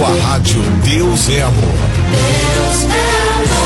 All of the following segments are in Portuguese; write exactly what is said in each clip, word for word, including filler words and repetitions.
sua rádio Deus é Amor. Deus é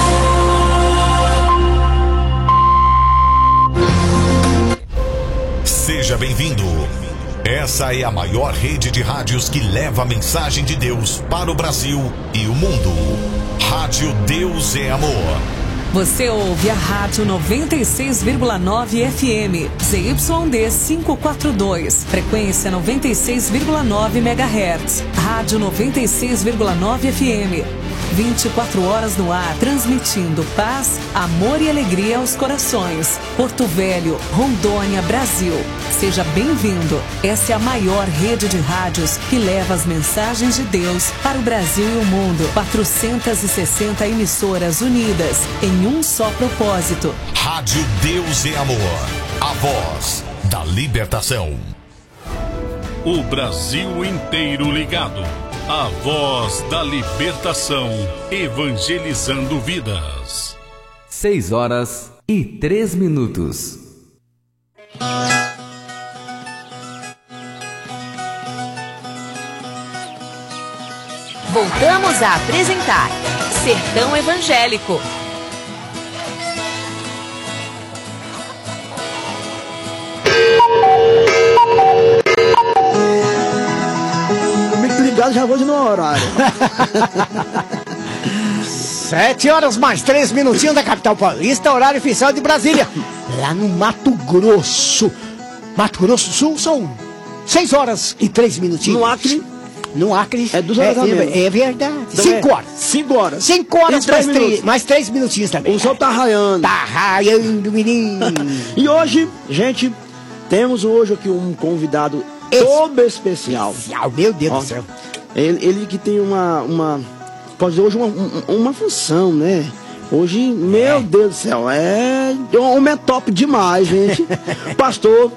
amor. Seja bem-vindo. Essa é a maior rede de rádios que leva a mensagem de Deus para o Brasil e o mundo. Rádio Deus é Amor. Você ouve a Rádio noventa e seis vírgula nove F M, Z Y D quinhentos e quarenta e dois, frequência noventa e seis vírgula nove megahertz. Rádio noventa e seis vírgula nove F M, vinte e quatro horas no ar, transmitindo paz, amor e alegria aos corações. Porto Velho, Rondônia, Brasil. Seja bem-vindo. Essa é a maior rede de rádios que leva as mensagens de Deus para o Brasil e o mundo. quatrocentas e sessenta emissoras unidas em um só propósito. Rádio Deus é Amor, a voz da libertação. O Brasil inteiro ligado. A voz da libertação, evangelizando vidas. Seis horas e três minutos. Voltamos a apresentar Sertão Evangélico. Ligado, já vou de no horário. Sete horas mais três minutinhos da capital paulista, horário oficial de Brasília. Lá no Mato Grosso. Mato Grosso do Sul são seis horas e três minutinhos. No Acre? No Acre. É duas horas é, a menos. é verdade. Então Cinco é horas. Cinco horas. Cinco horas três mais, três, mais três minutinhos também. O sol tá raiando. Tá raiando, menino. E hoje, gente, temos hoje aqui um convidado Esse... todo especial. especial. Meu Deus Ó, do céu. Ele, ele que tem uma, uma pode dizer hoje uma, uma, uma função, né? Hoje, meu é. Deus do céu, é um homem é top demais, gente. Pastor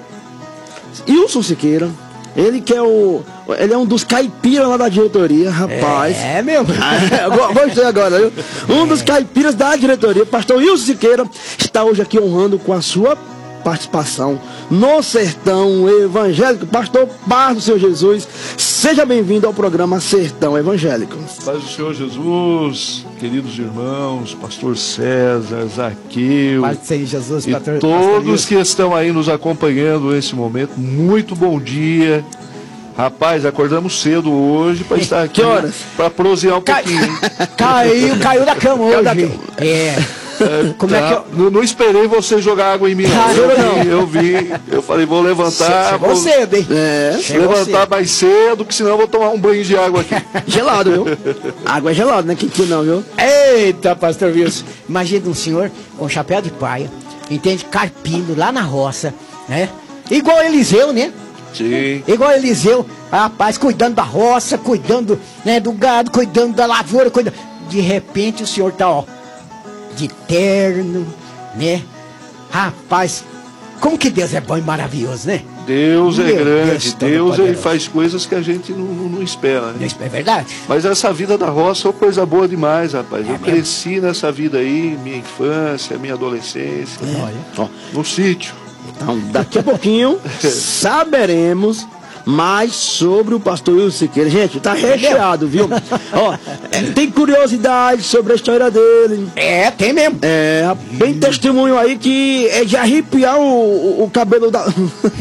Wilson Siqueira, ele que é o, ele é um dos caipiras lá da diretoria, rapaz. É, meu. Gostei agora, viu? Um dos caipiras da diretoria, pastor Wilson Siqueira, está hoje aqui honrando com a sua participação no Sertão Evangélico. Pastor Paz do Senhor Jesus, seja bem-vindo ao programa Sertão Evangélico. Paz do Senhor Jesus, queridos irmãos, pastor César, Zaqueu, Paz do Senhor Jesus, e pastor, todos pastor que estão aí nos acompanhando nesse momento, muito bom dia. Rapaz, acordamos cedo hoje para estar aqui. Que horas? Para prosear um Cai... pouquinho. Caiu, caiu da cama hoje. Da cama. É. Como tá. é que eu... não, não esperei você jogar água em mim. Ah, eu, vi, eu vi, eu falei, vou levantar. Chegou vou cedo, hein? É, levantar cedo. mais cedo, que senão eu vou tomar um banho de água aqui. Gelado, viu? Água é gelada, não é quentinho não, viu? Eita, pastor Wilson. Imagina um senhor com chapéu de praia, entende? Carpindo lá na roça, né? Igual Eliseu, né? Sim. Igual Eliseu, rapaz, cuidando da roça, cuidando, né, do gado, cuidando da lavoura, cuidando. De repente o senhor tá, ó, de terno, né? Rapaz, como que Deus é bom e maravilhoso, né? Deus Meu é grande, Deus, Deus ele faz coisas que a gente não, não, não espera, né? É verdade. Mas essa vida da roça é uma coisa boa demais, rapaz. É Eu mesmo? cresci nessa vida aí, minha infância, minha adolescência, É. Ó, no sítio. então, daqui a pouquinho saberemos mais sobre o pastor Wilson Siqueira. Gente, tá recheado, viu? Ó, é, tem curiosidade sobre a história dele. É, tem mesmo. É, bem testemunho aí que é de arrepiar o, o, o cabelo da...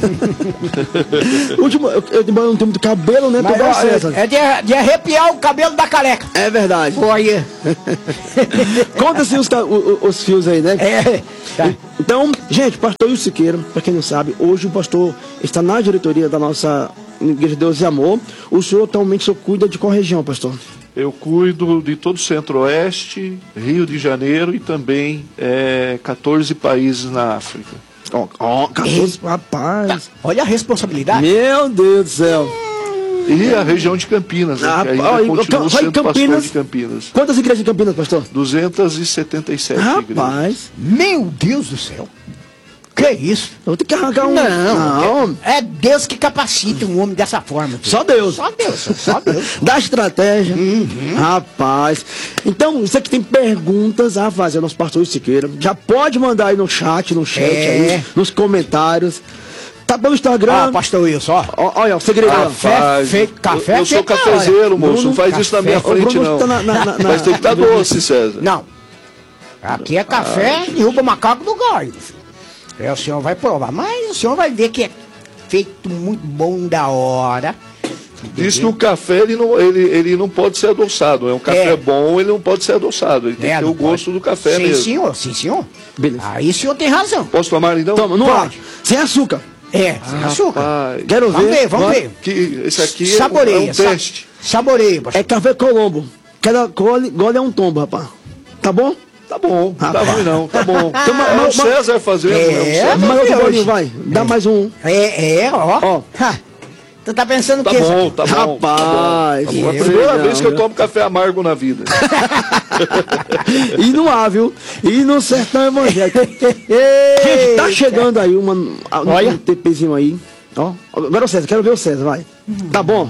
Último, eu, eu tenho um tempo do cabelo, né? Mas, Tô ó, César. é de, de arrepiar o cabelo da careca. É verdade. Olha. Conta-se os, os, os fios aí, né? É. Tá. Então, gente, pastor Wilson Siqueira, para quem não sabe, hoje o pastor está na diretoria da nossa Igreja de Deus e Amor. O senhor atualmente só cuida de qual região, pastor? Eu cuido de todo o Centro-Oeste, Rio de Janeiro e também é, quatorze países na África. Ó, ó, catorze, rapaz. Olha a responsabilidade. Meu Deus do céu. E a região de Campinas, né, Ah, que ainda ó, continua ó, sendo Campinas, pastor de Campinas. Quantas igrejas de Campinas, pastor? duzentas e setenta e sete Rapaz. igrejas. Meu Deus do céu. Que isso? Eu vou ter que arrancar um... Não, não. É Deus que capacita um homem dessa forma. Filho. Só Deus. Só Deus, só Deus. Dá estratégia. Uhum. Rapaz. Então, você que tem perguntas a fazer ao nosso pastor Siqueira, já pode mandar aí no chat, no chat É. aí, nos comentários. Tá pelo Instagram. Ah, pastor Wilson, ó. Ó, olha, o segredo. Café feito, café eu, eu sou feito na cafezeiro, hora. moço. Não faz Café. isso na minha O frente, Bruno não. tá na- na- na- Mas tem que estar doce, César. Não. Aqui é café e derruba macaco do galho. É, o senhor vai provar, mas o senhor vai ver que é feito muito bom da hora. Diz que o café ele não, ele, ele não pode ser adoçado. É um café É. bom, ele não pode ser adoçado. Ele tem É, que ter não o gosto pode. do café sim, mesmo. senhor, sim, senhor. Beleza. Aí o senhor tem razão. Posso tomar então? Toma, não Pode. pode. Sem açúcar. É, sem açúcar. Rapaz, Quero Vamos ver. ver, vamos Bora. ver. que esse aqui é um, é Saboreia, um sa- teste. saboreia, pastor. É café Colombo. Cada gole, gole é um tombo, rapaz. Tá bom? Tá bom, não tá Rapaz. ruim não, tá bom. Então, ma- é ma- o César fazendo, é, É, o César. Mais outro hoje. bolinho, vai. Dá mais um. É, é, ó. Ó. Ha, tu tá pensando o Tá que? bom, tá bom. Rapaz. Tá bom. É a eu- primeira não, vez que eu viu? tomo café amargo na vida. E não há, viu? E no sertão evangélico. Gente, tá chegando aí uma. Olha. Um TPzinho aí. Ó. Agora o César, quero ver o César, vai. Tá bom?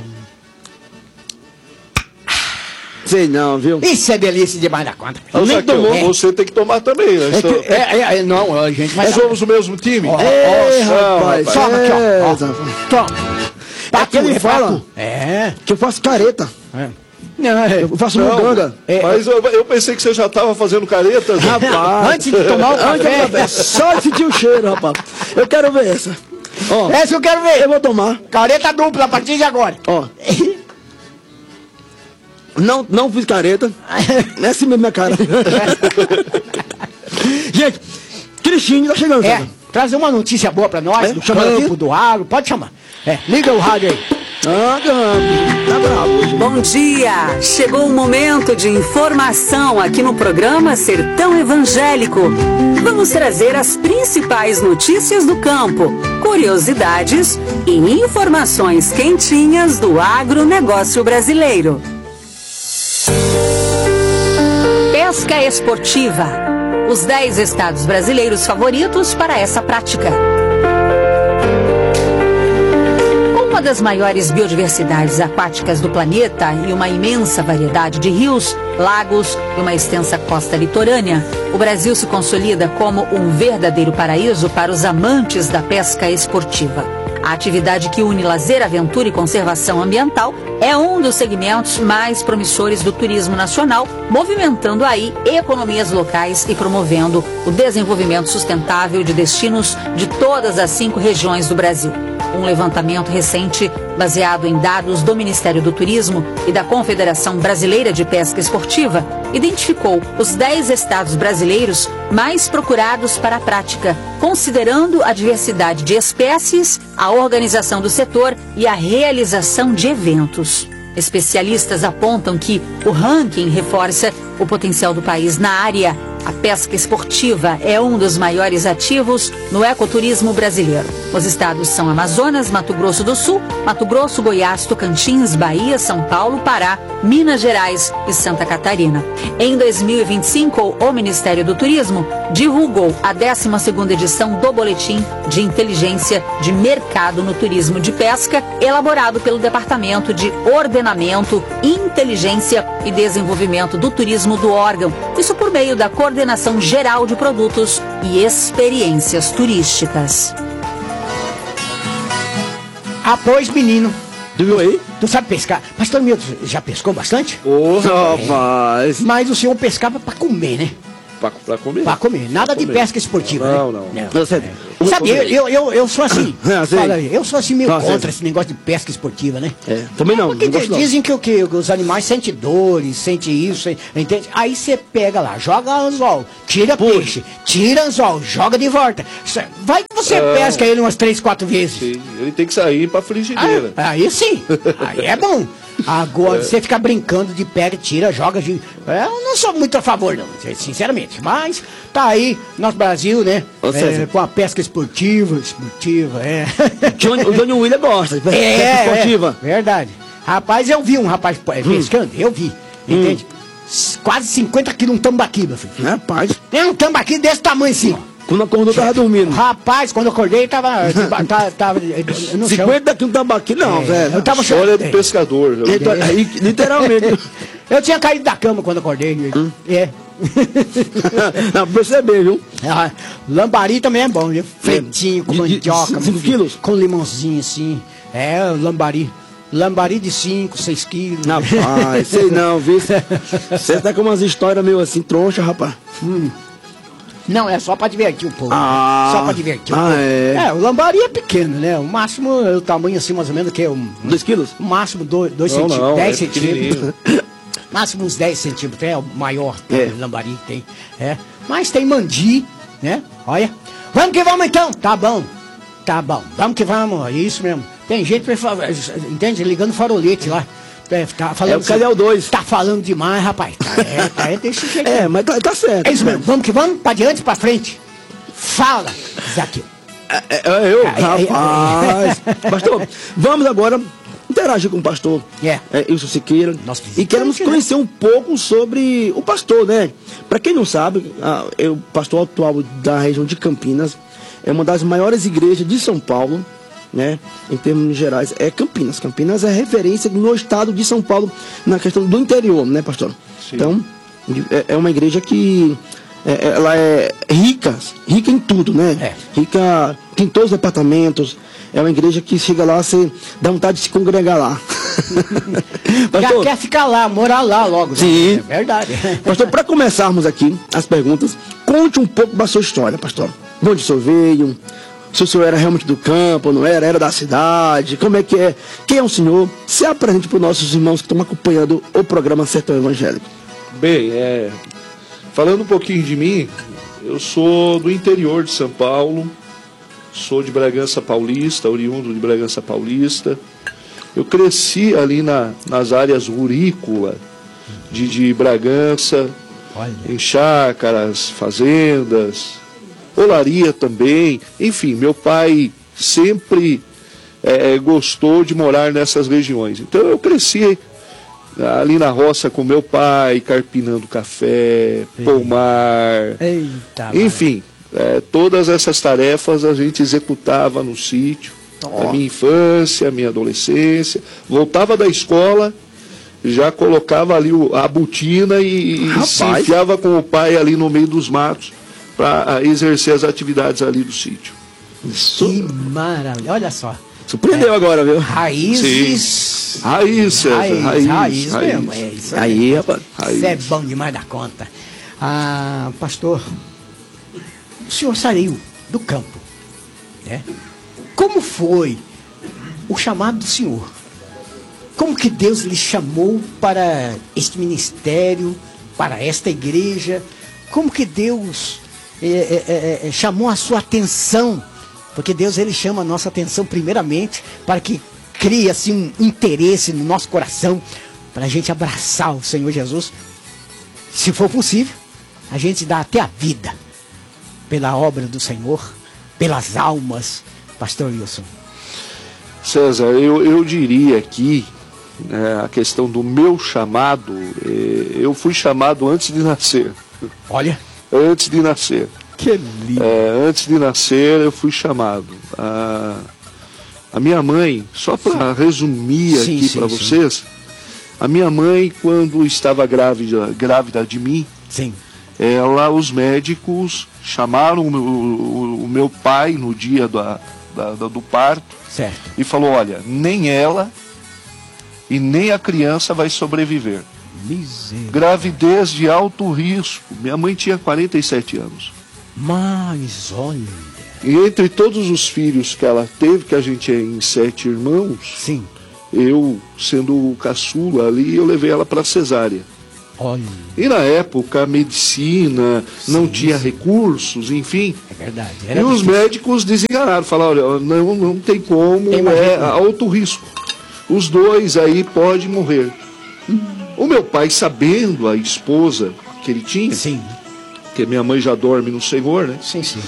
Sei não, viu? Isso é delícia demais da conta. Ô, nem Zaqueu, tomou. você tem que tomar também. Né? É que- Então, É, é, é, não, a gente vai. nós somos o mesmo time? Ó, Ei, Nossa, rapaz. rapaz. Toma aqui, ó. É, ó. Zafra. Toma. É que ele fala É. que eu faço careta. Não, é. Eu faço Não, muganga. É. Mas eu, eu pensei que você já estava fazendo careta. Zé. Rapaz. Antes de tomar o Antes café. de- Só de sentir o cheiro, rapaz. Eu quero ver essa. Ó, Essa que eu quero ver. eu vou tomar. Careta dupla a partir de agora. Ó. Não, não fiz careta. É assim mesmo minha cara. Gente, Cristine tá chegando, É, César. trazer uma notícia boa pra nós, É, do chama campo, aqui? do agro, pode chamar. É, liga o rádio aí. Ah, caramba. Tá bravo hoje. Bom dia! Chegou o momento de informação aqui no programa Sertão Evangélico. Vamos trazer as principais notícias do campo, curiosidades e informações quentinhas do agronegócio brasileiro. Pesca esportiva. Os dez estados brasileiros favoritos para essa prática. Uma das maiores biodiversidades aquáticas do planeta e uma imensa variedade de rios, lagos e uma extensa costa litorânea, o Brasil se consolida como um verdadeiro paraíso para os amantes da pesca esportiva. A atividade que une lazer, aventura e conservação ambiental é um dos segmentos mais promissores do turismo nacional, movimentando aí economias locais e promovendo o desenvolvimento sustentável de destinos de todas as cinco regiões do Brasil. Um levantamento recente, baseado em dados do Ministério do Turismo e da Confederação Brasileira de Pesca Esportiva, identificou os dez estados brasileiros mais procurados para a prática, considerando a diversidade de espécies, a organização do setor e a realização de eventos. Especialistas apontam que o ranking reforça o potencial do país na área. A pesca esportiva é um dos maiores ativos no ecoturismo brasileiro. Os estados são Amazonas, Mato Grosso do Sul, Mato Grosso, Goiás, Tocantins, Bahia, São Paulo, Pará, Minas Gerais e Santa Catarina. Em dois mil e vinte e cinco, o Ministério do Turismo divulgou a décima segunda edição do Boletim de Inteligência de Mercado no Turismo de Pesca, elaborado pelo Departamento de Ordenamento, Inteligência e Desenvolvimento do Turismo do órgão. Isso por meio da Coordenação Geral de Produtos e Experiências Turísticas. Ah, pois, menino, Tu viu aí? tu sabe pescar? Pastor Milton já pescou bastante? Ô, rapaz. Mas o senhor pescava pra comer, né? Pra, pra comer? Pra comer, nada de comer. pesca esportiva, Não, né? não. Não, sério. Sabe, eu, eu, eu, eu sou assim, É, sei. fala aí, eu sou assim meio Não, sei. contra esse negócio de pesca esportiva, né? É, também não. Porque não gosto não. dizem que, o que os animais sentem dores, sentem isso, entende? Aí você pega lá, joga anzol, tira peixe, tira anzol, joga de volta. Cê- Vai que você É. pesca ele umas três, quatro vezes. Sim, ele tem que sair pra frigideira. Ah, aí sim, aí é bom. Agora, você ficar brincando de pega, tira, joga de... É, eu não sou muito a favor, não, sinceramente. Mas tá aí, nosso Brasil, né? Ô, É, César. com a pesca esportiva, esportiva, é. Johnny, o Johnny William gosta de pesca É, esportiva. é, verdade. Rapaz, eu vi um rapaz é, pescando, eu vi, entende? S- Quase cinquenta quilos um tambaqui, meu filho. Rapaz, É um tambaqui desse tamanho assim, ó. quando acordou tava dormindo. Rapaz, quando eu acordei, tava, tava, tava no chão. cinquenta quilos de tambaqui, não, É, velho. eu tava História do é. pescador. Liter- aí, Literalmente. Eu tinha caído da cama quando acordei. É, Não, perceber, viu? Ah, lambari também é bom, viu? Fritinho, com De- de mandioca. cinco quilos? Com limãozinho assim. É, lambari. Lambari de cinco, seis quilos. Rapaz, sei não, viu? Você tá com umas histórias meio assim, troncha, rapaz. Hum. Não, é só pra divertir o povo. Ah, só pra divertir o ah, povo. é. É, o lambari é pequeno, né? O máximo é o tamanho assim, mais ou menos, que é um. Dois quilos? O máximo dois, dois Não, centímetros, não, dez é centímetros. Máximo uns dez centímetros, é o maior É. lambari que tem. É. Mas tem mandi, né? Olha. Vamos que vamos então! Tá bom. Tá bom. Vamos que vamos. É isso mesmo. Tem gente, pra falar, entende? Ligando farolete lá. É, tá falando, É o cadê o dois? Tá falando demais, rapaz. Tá, é, tá, é desse jeito. É, mas tá, tá certo. É isso mesmo. Vamos que vamos, pra diante, pra frente. Fala, Zaqueu. É, é, eu, É, é, rapaz. Pastor, vamos agora interagir com o pastor É. é, Wilson Siqueira. Nosso E visitante, queremos né? conhecer um pouco sobre o pastor, né? Para quem não sabe, ah, é o pastor atual da região de Campinas, é uma das maiores igrejas de São Paulo, né? Em termos gerais, é Campinas. Campinas é referência no estado de São Paulo na questão do interior, né, pastor? Sim. Então, é, é uma igreja que é, ela é rica, rica em tudo, né? É. Rica, tem todos os departamentos. É uma igreja que chega lá, você dá vontade de se congregar lá. Já Pastor, quer ficar lá, morar lá logo. né? Sim. É verdade. pastor, para começarmos aqui as perguntas, conte um pouco da sua história, pastor. De onde o senhor veio? Se o senhor era realmente do campo, não era? Era da cidade? Como é que é? Quem é o senhor? Se apresente para os nossos irmãos que estão acompanhando o programa Sertão Evangélico. Bem, é, falando um pouquinho de mim, eu sou do interior de São Paulo, sou de Bragança Paulista, oriundo de Bragança Paulista. Eu cresci ali na, nas áreas rurícolas de, de Bragança, Olha. em chácaras, fazendas, olaria também. Enfim, meu pai sempre é, gostou de morar nessas regiões. Então eu cresci ali na roça com meu pai, carpinando café, pomar, Eita. enfim, é, todas essas tarefas a gente executava no sítio, Ó. a minha infância, a minha adolescência. Voltava da escola, já colocava ali o- a botina e, e se Rapaz. enfiava com o pai ali no meio dos matos para exercer as atividades ali do sítio. Que maravilha. Olha só. Surpreendeu agora, viu? Raízes. Raiz, César, Raiz, raiz, raiz, raiz. mesmo. É isso aí. Aí, rapaz. Isso é bom demais da conta. Ah, pastor, o senhor saiu do campo, né? Como foi o chamado do senhor? Como que Deus lhe chamou para este ministério, para esta igreja? Como que Deus é, é, é, chamou a sua atenção? Porque Deus ele chama a nossa atenção primeiramente para que crie assim um interesse no nosso coração para a gente abraçar o Senhor Jesus. Se for possível, a gente dá até a vida pela obra do Senhor, pelas almas, pastor Wilson. César, eu, eu diria aqui, né, a questão do meu chamado, eh, eu fui chamado antes de nascer. Olha, Antes de nascer. que lindo. É, antes de nascer, eu fui chamado. A, a minha mãe, só para resumir Sim, aqui sim, para sim. vocês, a minha mãe, quando estava grávida, grávida de mim, Sim. ela, os médicos chamaram o, meu- o- o meu pai no dia da, da- da- do parto Certo. e falou: olha, nem ela e nem a criança vai sobreviver. Misericórdia. Gravidez de alto risco. Minha mãe tinha quarenta e sete anos. Mas olha. E entre todos os filhos que ela teve, que a gente é em sete irmãos, Sim. eu, sendo o caçula ali, eu levei ela para cesárea. Olha. E na época a medicina não Sim, tinha sim. recursos, enfim. É verdade. E Era os difícil. médicos desenganaram, falaram: olha, não, não tem como, Tem mais é jeito, não. alto risco. Os dois aí podem morrer. O meu pai, sabendo a esposa que ele tinha, Sim. que minha mãe já dorme no Senhor, né? Sim, sim.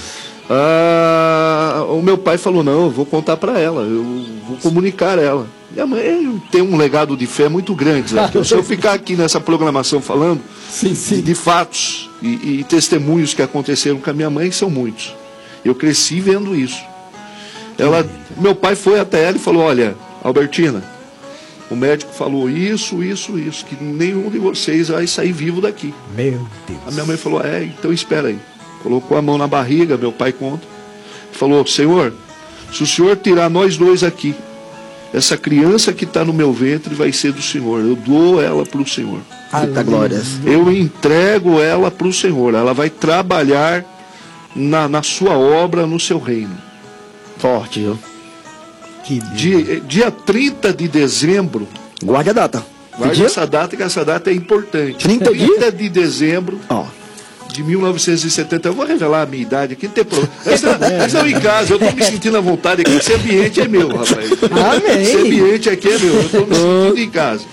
Ah, o meu pai falou: não, eu vou contar para ela, eu vou comunicar ela. Minha mãe tem um legado de fé muito grande, Zé. Então, se eu ficar aqui nessa programação falando Sim, sim. de fatos e, e testemunhos que aconteceram com a minha mãe, são muitos. Eu cresci vendo isso. Ela, meu pai foi até ela e falou: olha, Albertina, o médico falou isso, isso, isso, que nenhum de vocês vai sair vivo daqui. Meu Deus. A minha mãe falou, é, então espera aí. Colocou a mão na barriga, meu pai conta. Falou, Senhor, se o Senhor tirar nós dois aqui, essa criança que está no meu ventre vai ser do Senhor. Eu dou ela para o Senhor. Eita glórias. Eu entrego ela para o Senhor. Ela vai trabalhar na, na sua obra, no seu reino. Forte, viu? Que Dia, dia trinta de dezembro. Guarde a data. Guarde essa data, que essa data é importante. trinta de dezembro Ó. de mil novecentos e setenta. Eu vou revelar a minha idade aqui, não tem problema. Eles estão, eles estão em casa, eu estou me sentindo à vontade aqui. Esse ambiente é meu, rapaz. Amém. Esse ambiente aqui é meu, eu estou me sentindo em casa.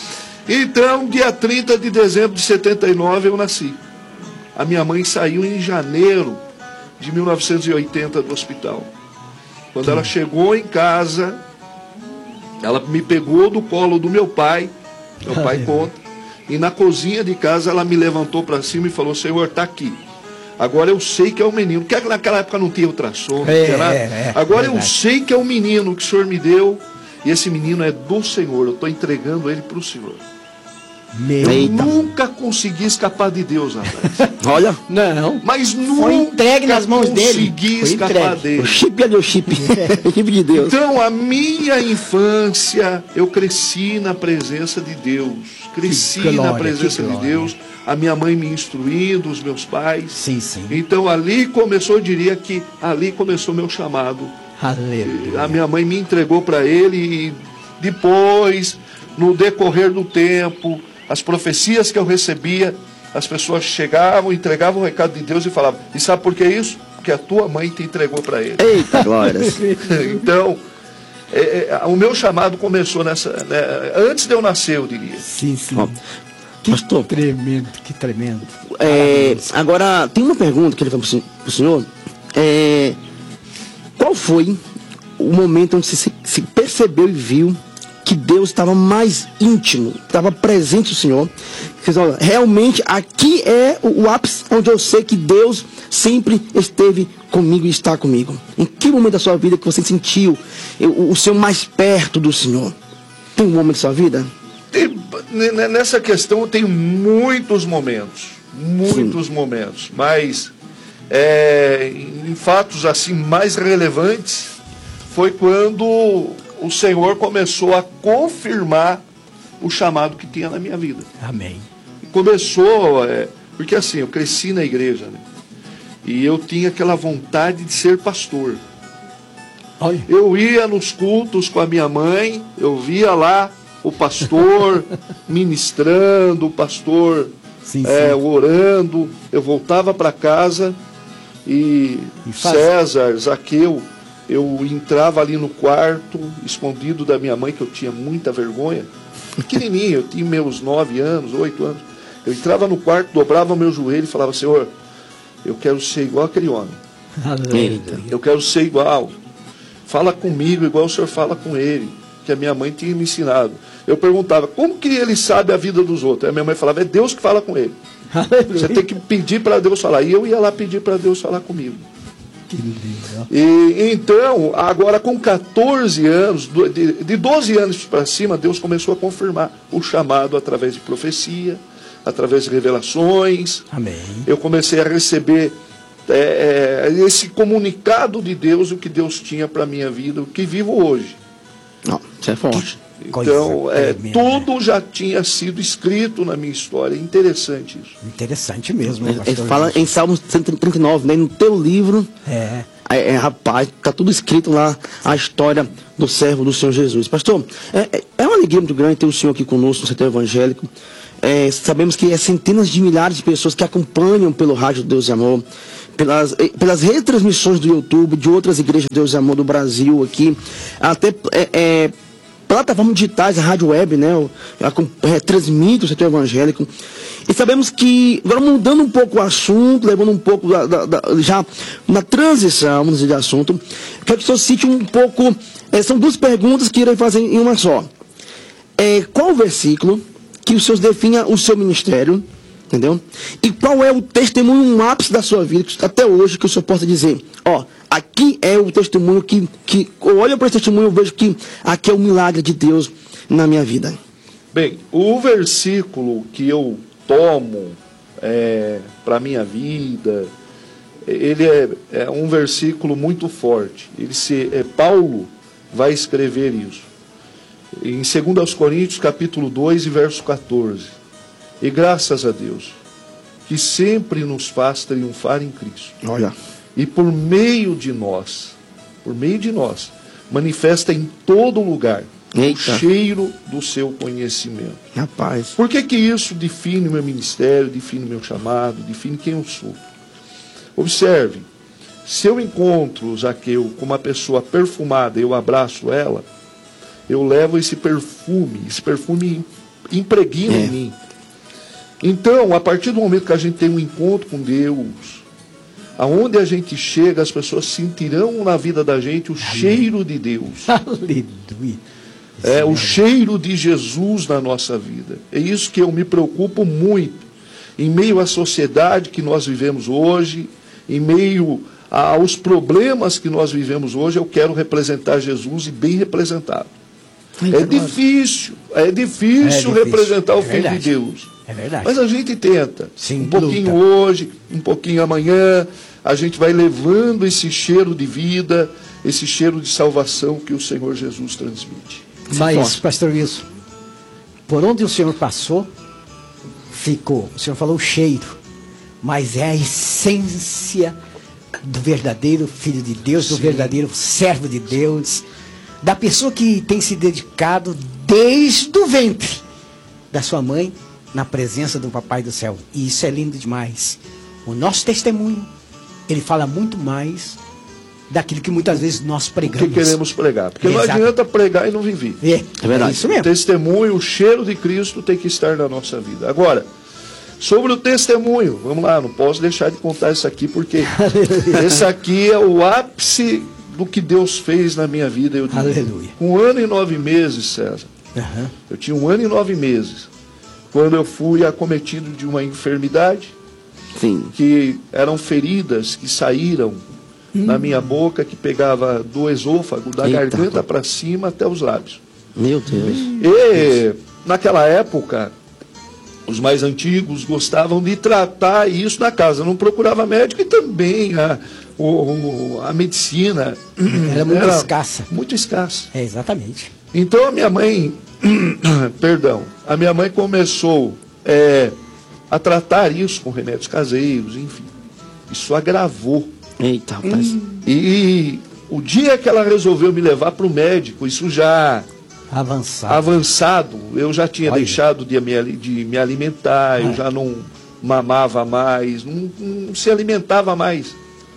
Então, dia trinta de dezembro de setenta e nove eu nasci. A minha mãe saiu em janeiro de mil novecentos e oitenta do hospital. Quando ela chegou em casa, ela me pegou do colo do meu pai, meu pai conta, e na cozinha de casa ela me levantou para cima e falou, Senhor, está aqui. Agora eu sei que é o menino, porque naquela época não tinha ultrassom, É, não nada. é, é, Agora eu verdade. sei que é o menino que o Senhor me deu, e esse menino é do Senhor, eu estou entregando ele para o Senhor. Meu. Eu Eita. nunca consegui escapar de Deus, rapaz. Olha, Não. Mas nunca Foi entregue nas mãos dele. consegui Foi escapar entregue. o dele. chip ali, o chip. O chip de Deus. Então, a minha infância, eu cresci na presença de Deus. Cresci Que glória, na presença que de glória. Deus. A minha mãe me instruindo, os meus pais. Sim, sim. Então, ali começou, eu diria que ali começou meu chamado. Aleluia. A minha mãe me entregou para ele e depois, no decorrer do tempo, as profecias que eu recebia, as pessoas chegavam, entregavam o recado de Deus e falavam, e sabe por que isso? Porque a tua mãe te entregou para ele. Eita glórias. Então, é, é, o meu chamado começou nessa, né, antes de eu nascer, eu diria. Sim, sim. Ó, Que pastor, tremendo, que tremendo. é, agora tem uma pergunta que ele faz para o senhor. É, qual foi o momento onde você se, se percebeu e viu que Deus estava mais íntimo, estava presente o Senhor? Você diz, olha, realmente aqui é o, o ápice onde eu sei que Deus sempre esteve comigo e está comigo. Em que momento da sua vida que você sentiu o, o Senhor mais perto do Senhor? Tem um momento da sua vida? Tem, nessa questão eu tenho muitos momentos, muitos Sim. momentos, mas é, em fatos assim mais relevantes foi quando o Senhor começou a confirmar o chamado que tinha na minha vida. Amém. Começou, é, porque assim, eu cresci na igreja, né? E eu tinha aquela vontade de ser pastor. Olha. Eu ia nos cultos com a minha mãe, eu via lá o pastor ministrando, o pastor Sim, é, sim. orando. Eu voltava para casa e, E faz- César, Zaqueu, eu entrava ali no quarto, escondido da minha mãe, que eu tinha muita vergonha. Pequenininho, eu tinha meus nove anos, oito anos. Eu entrava no quarto, dobrava meu joelho e falava, Senhor, eu quero ser igual aquele homem. Aleluia. Eu quero ser igual. Fala comigo igual o Senhor fala com ele, que a minha mãe tinha me ensinado. Eu perguntava, como que ele sabe a vida dos outros? Aí a minha mãe falava, é Deus que fala com ele. Você tem que pedir para Deus falar. E eu ia lá pedir para Deus falar comigo. Que lindo. E então, agora com catorze anos, do- de, de doze anos para cima, Deus começou a confirmar o chamado através de profecia, através de revelações. Amém. Eu comecei a receber é, é, esse comunicado de Deus, o que Deus tinha para a minha vida, o que vivo hoje. Não, isso é forte. Então, Coisa é, tremenda. tudo já tinha sido escrito na minha história. É interessante isso. Interessante mesmo. Ele, ele pastor fala Wilson. em Salmos cento e trinta e nove, né? No teu livro, É. é, é, rapaz, tá tudo escrito lá, a história do servo do Senhor Jesus. Pastor, é, é- é uma alegria muito grande ter o senhor aqui conosco no setor evangélico. É, sabemos que é centenas de milhares de pessoas que acompanham pelo Rádio Deus e Amor, pelas, eh, pelas retransmissões do YouTube, de outras igrejas de Deus e Amor do Brasil aqui, até é, é, plataformas digitais, a rádio web, né? o- acom- é, transmite o setor evangélico. E sabemos que, agora mudando um pouco o assunto, levando um pouco da, da- da- já na transição, vamos dizer, de assunto, quero que o senhor cite um pouco, eh, são duas perguntas que irei fazer em uma só. É, qual o versículo que o senhor defina o seu ministério, entendeu? E qual é o testemunho, um ápice da sua vida, que até hoje, que o senhor possa dizer, ó, aqui é o testemunho que, que eu olho para esse testemunho, eu vejo que aqui é o milagre de Deus na minha vida. Bem, o versículo que eu tomo é, para a minha vida, ele é, é um versículo muito forte. Ele se, é, Paulo vai escrever isso. Em dois Coríntios, capítulo dois, e verso quatorze. E graças a Deus, que sempre nos faz triunfar em Cristo. Olha. E por meio de nós, por meio de nós, manifesta em todo lugar Eita. o cheiro do seu conhecimento. Rapaz. Por que que isso define o meu ministério, define o meu chamado, define quem eu sou? Observe, se eu encontro Zaqueu com uma pessoa perfumada e eu abraço ela, eu levo esse perfume, esse perfume impregna É. em mim. Então, a partir do momento que a gente tem um encontro com Deus, aonde a gente chega, as pessoas sentirão na vida da gente o cheiro de Deus. Aleluia. É o cheiro de Jesus na nossa vida. É isso que eu me preocupo muito. Em meio à sociedade que nós vivemos hoje, em meio aos problemas que nós vivemos hoje, eu quero representar Jesus e bem representado. É difícil, é difícil, É difícil. representar o É Filho de verdade. Deus. É verdade. Mas a gente tenta. Sim, um pouquinho luta. hoje, um pouquinho amanhã, a gente vai levando esse cheiro de vida, esse cheiro de salvação que o Senhor Jesus transmite. Mas, pastor Wilson, por onde o senhor passou, ficou. O senhor falou o cheiro, mas é a essência do verdadeiro Filho de Deus, do Sim. verdadeiro servo de Deus, da pessoa que tem se dedicado desde o ventre da sua mãe na presença do Papai do Céu. E isso é lindo demais. O nosso testemunho, ele fala muito mais daquilo que muitas vezes nós O pregamos. que queremos pregar? Porque não Exato. adianta pregar e não viver. É, É verdade. é isso O mesmo. testemunho, o cheiro de Cristo tem que estar na nossa vida. Agora, sobre o testemunho, vamos lá, não posso deixar de contar isso aqui, porque esse aqui é o ápice do que Deus fez na minha vida. Eu digo, Aleluia. com um ano e nove meses, César, Aham. eu tinha um ano e nove meses, quando eu fui acometido de uma enfermidade, Sim. que eram feridas que saíram na minha boca, que pegava do esôfago, da Eita, garganta rapaz. para cima até os lábios. Meu Deus. E naquela época, os mais antigos gostavam de tratar isso na casa, não procurava médico, e também a, o, o- a medicina Era muito escassa. Muito escassa. É, exatamente. Então a minha mãe, perdão, a minha mãe começou é, a tratar isso com remédios caseiros, enfim. Isso agravou. Eita, rapaz. E o dia que ela resolveu me levar para o médico, isso já Avançado. avançado, eu já tinha Olha. deixado de me, ali- de me alimentar, eu É. já não mamava mais, não, não se alimentava mais.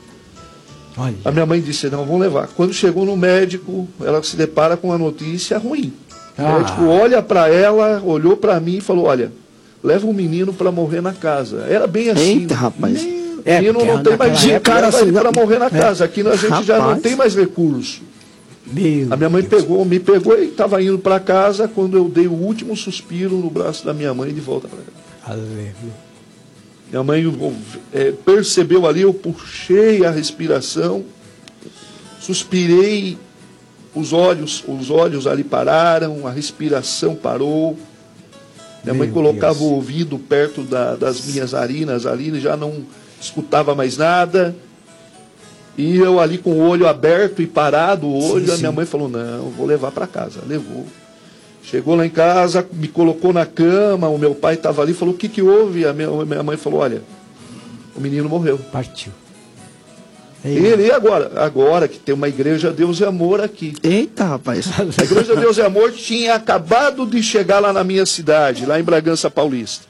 Olha. A minha mãe disse, não, vamos levar. Quando chegou no médico, ela se depara com uma notícia ruim. O Ah. médico olha para ela, olhou para mim e falou, olha, leva um menino para morrer na casa. Era bem assim. Eita, rapaz. O É, menino porque não tem mais naquela dinheiro, época cara, era assim, para né? morrer na casa. Aqui a gente já não Rapaz. tem mais recurso. Meu A minha mãe Deus. pegou, me pegou e estava indo para casa quando eu dei o último suspiro no braço da minha mãe de volta para casa. Aleluia. Minha mãe é, percebeu ali, eu puxei a respiração, suspirei, os olhos, os olhos ali pararam, a respiração parou. Minha mãe Meu colocava Deus. o ouvido perto da- das minhas narinas ali, já não escutava mais nada. E eu ali com o olho aberto e parado, o olho, Sim, a minha sim. mãe falou, não, vou levar para casa. Levou. Chegou lá em casa, me colocou na cama, o meu pai estava ali, falou, o que que houve? A minha, a minha mãe falou, olha, o menino morreu. Partiu. E ele, agora? Agora que tem uma igreja Deus e Amor aqui. Eita, rapaz. A igreja Deus e Amor tinha acabado de chegar lá na minha cidade, lá em Bragança Paulista.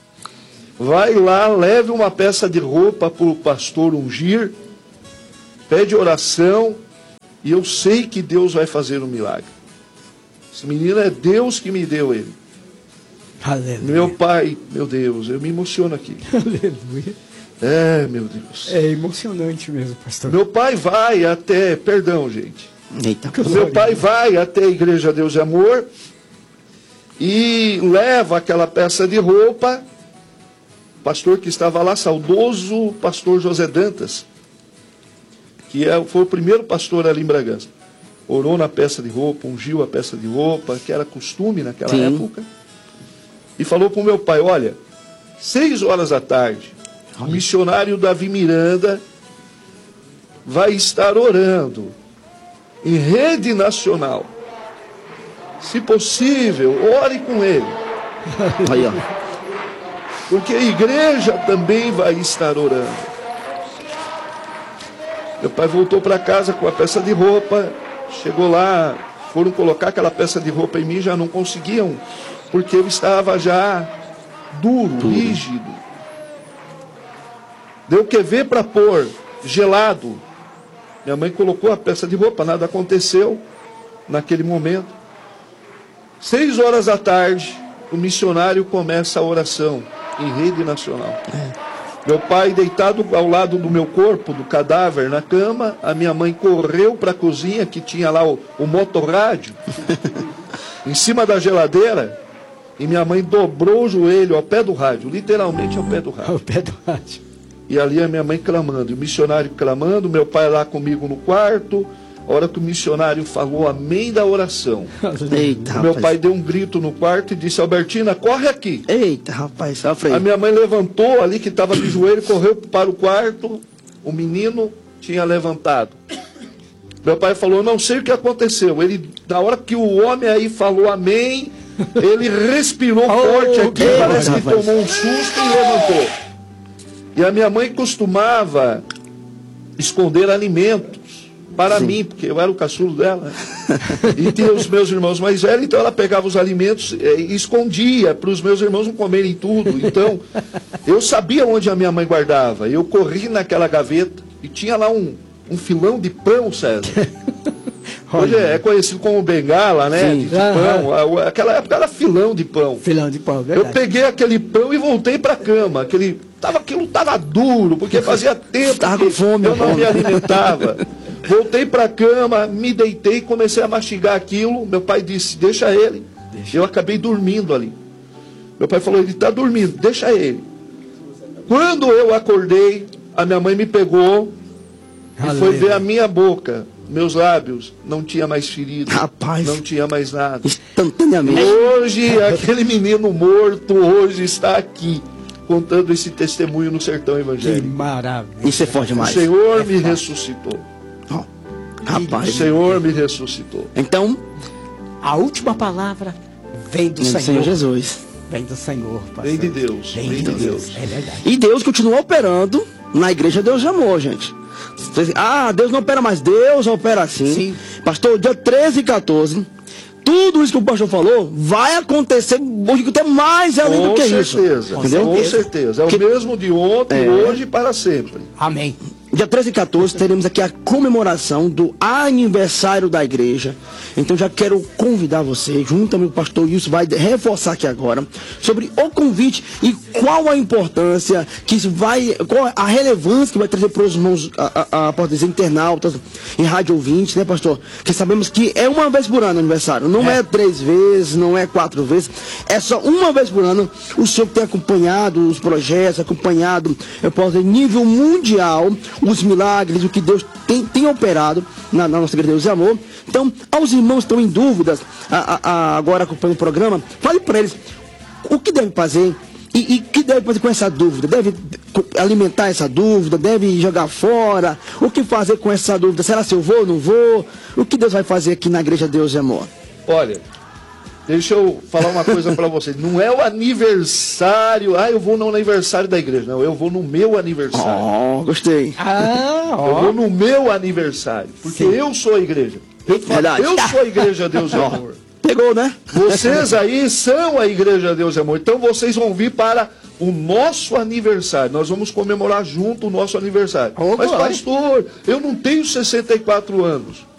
Vai lá, leve uma peça de roupa para o pastor ungir, pede oração, e eu sei que Deus vai fazer um milagre. Esse menino é Deus que me deu ele. Aleluia. Meu pai, meu Deus, eu me emociono aqui. Aleluia. É, meu Deus. É emocionante mesmo, pastor. Meu pai vai até, perdão, gente. Eita. O meu pai vai até a igreja Deus e Amor e leva aquela peça de roupa. O pastor que estava lá, saudoso pastor José Dantas, que é, foi o primeiro pastor ali em Bragança. orou na peça de roupa, ungiu a peça de roupa, que era costume naquela Sim. época, e falou para o meu pai, olha, seis horas da tarde, o missionário Davi Miranda vai estar orando em rede nacional. Se possível, ore com ele. Aí, ó. Porque a igreja também vai estar orando. Meu pai voltou para casa com a peça de roupa, chegou lá, foram colocar aquela peça de roupa em mim, já não conseguiam, porque eu estava já duro, Tudo. rígido. Deu que ver para pôr, gelado. Minha mãe colocou a peça de roupa, nada aconteceu naquele momento. Seis horas da tarde, o missionário começa a oração em rede nacional. É. Meu pai deitado ao lado do meu corpo, do cadáver, na cama. A minha mãe correu para a cozinha, que tinha lá o, o motorrádio, em cima da geladeira. E minha mãe dobrou o joelho ao pé do rádio, literalmente ao pé do rádio. Ao pé do rádio. E ali a minha mãe clamando, e o missionário clamando, meu pai lá comigo no quarto. A hora que o missionário falou amém da oração, Eita, meu rapaz. pai deu um grito no quarto e disse, Albertina, corre aqui. Eita, rapaz, sofre aí. A minha mãe levantou ali, que estava de joelho, correu para o quarto, o menino tinha levantado. Meu pai falou, não sei o que aconteceu. Ele, na hora que o homem aí falou amém, ele respirou forte aqui, oh, parece que rapaz. tomou um susto e levantou. E a minha mãe costumava esconder alimentos para Sim. mim, porque eu era o caçulo dela. E tinha os meus irmãos mais velhos, então ela pegava os alimentos e escondia para os meus irmãos não comerem tudo. Então, eu sabia onde a minha mãe guardava. Eu corri naquela gaveta e tinha lá um, um filão de pão, César. Hoje é conhecido como bengala, né? De, de pão. Aquela época era filão de pão. Filão de pão, verdade. Eu peguei aquele pão e voltei para a cama. Aquele, tava, aquilo estava duro, porque fazia tempo Tava que com fome, eu não fome. me alimentava. Voltei para a cama, me deitei, comecei a mastigar aquilo. Meu pai disse, deixa ele. Deixa. Eu acabei dormindo ali. Meu pai falou, ele está dormindo, deixa ele. Quando eu acordei, a minha mãe me pegou e foi ver a minha boca. Meus lábios não tinha mais ferido, Rapaz, não tinha mais nada. Instantaneamente. Hoje, aquele menino morto, hoje está aqui, contando esse testemunho no sertão evangélico. Que maravilha. Isso é forte demais. O Senhor é me forte. ressuscitou. Oh, rapaz. O Senhor me ressuscitou. Então, A última palavra vem do em Senhor. Senhor Jesus. Vem do Senhor, pastor. Vem de Deus. Vem, Vem de de Deus. Deus. É verdade. E Deus continua operando na igreja Deus de Amor, gente. Ah, Deus não opera mais. Deus opera assim. Sim. Pastor, dia treze e quatorze, tudo isso que o pastor falou vai acontecer hoje, até mais além do que isso. certeza, Entendeu? com certeza. É o Que- mesmo de ontem, É. hoje e para sempre. Amém. Dia treze e quatorze teremos aqui a comemoração do aniversário da igreja. Então já quero convidar você, juntamente com o pastor Wilson, vai reforçar aqui agora, sobre o convite e qual a importância que isso vai, qual a relevância que vai trazer para os irmãos, a, a, a, pode dizer, internautas e rádio ouvintes, né, pastor? Que sabemos que é uma vez por ano o aniversário, não é. é três vezes, não é quatro vezes, é só uma vez por ano. O senhor que tem acompanhado os projetos, acompanhado, eu posso dizer, nível mundial, os milagres, o que Deus tem, tem operado na, na nossa igreja Deus e Amor. Então, aos irmãos que estão em dúvidas, a, a, a, agora acompanhando o programa, fale para eles o que deve fazer e o que deve fazer com essa dúvida. Deve alimentar essa dúvida, deve jogar fora. O que fazer com essa dúvida? Será se eu vou ou não vou? O que Deus vai fazer aqui na igreja Deus e Amor? Olha, deixa eu falar uma coisa para vocês. Não é o aniversário, ah, eu vou no aniversário da igreja. Não, eu vou no meu aniversário. Oh, gostei. Ah, Eu ó. vou no meu aniversário, porque Sim. eu sou a igreja. Eu, falo, Verdade. eu sou a igreja Deus e Amor. Pegou, né? Vocês aí são a igreja Deus e Amor. Então vocês vão vir para o nosso aniversário. Nós vamos comemorar junto o nosso aniversário. Oh, Mas glória. pastor, eu não tenho sessenta e quatro anos.